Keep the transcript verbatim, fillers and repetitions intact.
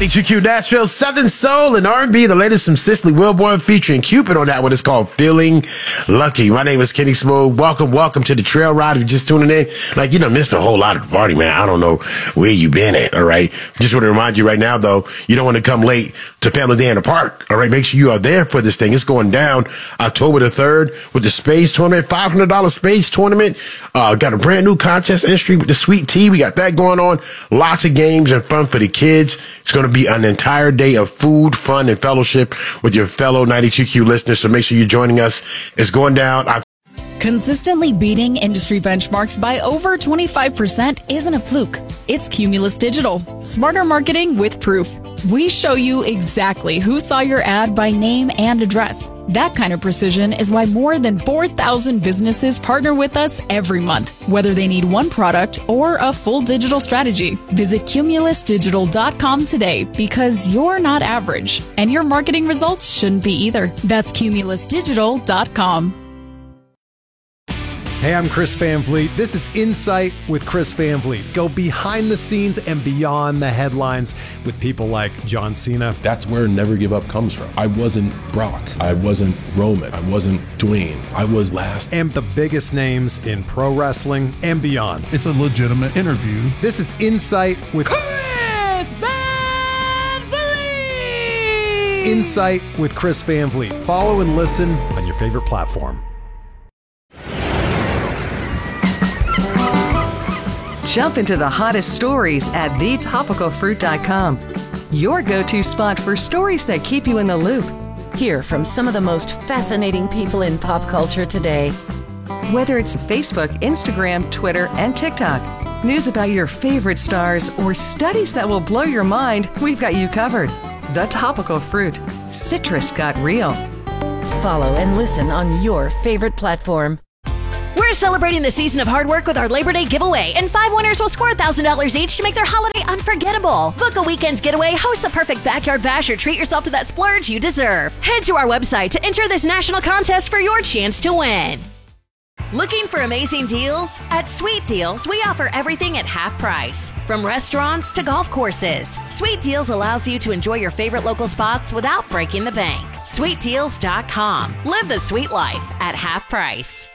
ninety-two Q Nashville, Southern Soul and R and B. The latest from Cicely Wilborn featuring Cupid on that one. It's called Feeling Lucky. My name is Kenny Smooth. Welcome, welcome to the Trail Ride. If you're just tuning in, like, you done missed a whole lot of the party, man. I don't know where you been at, all right? Just want to remind you right now, though, you don't want to come late to Family Day in the Park, all right? Make sure you are there for this thing. It's going down October the third with the Spades Tournament, five hundred dollars Spades Tournament. Uh, got a brand new contest entry with the Sweet Tea. We got that going on. Lots of games and fun for the kids. It's going to be an entire day of food, fun, and fellowship with your fellow ninety-two Q listeners. So make sure you're joining us. It's going down October. Consistently beating industry benchmarks by over twenty-five percent isn't a fluke. It's Cumulus Digital. Smarter marketing with proof. We show you exactly who saw your ad by name and address. That kind of precision is why more than four thousand businesses partner with us every month, whether they need one product or a full digital strategy. Visit cumulus digital dot com today because you're not average, and your marketing results shouldn't be either. That's cumulus digital dot com. Hey, I'm Chris Van Vliet. This is Insight with Chris Van Vliet. Go behind the scenes and beyond the headlines with people like John Cena. That's where Never Give Up comes from. I wasn't Brock. I wasn't Roman. I wasn't Dwayne. I was last. And the biggest names in pro wrestling and beyond. It's a legitimate interview. This is Insight with Chris Van Vliet. Insight with Chris Van Vliet. Follow and listen on your favorite platform. Jump into the hottest stories at the topical fruit dot com. Your go-to spot for stories that keep you in the loop. Hear from some of the most fascinating people in pop culture today. Whether it's Facebook, Instagram, Twitter, and TikTok, news about your favorite stars, or studies that will blow your mind, we've got you covered. The Topical Fruit. Citrus got real. Follow and listen on your favorite platform. We're celebrating the season of hard work with our Labor Day giveaway, and five winners will score one thousand dollars each to make their holiday unforgettable. Book a weekend getaway, host the perfect backyard bash, or treat yourself to that splurge you deserve. Head to our website to enter this national contest for your chance to win. Looking for amazing deals? At Sweet Deals, we offer everything at half price, from restaurants to golf courses. Sweet Deals allows you to enjoy your favorite local spots without breaking the bank. sweet deals dot com. Live the sweet life at half price.